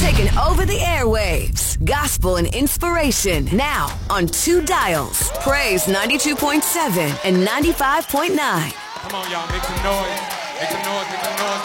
taking over the airwaves. Gospel and inspiration now on two dials. Praise 92.7 and 95.9. Come on, y'all. Make some noise. Make some noise. Make some noise.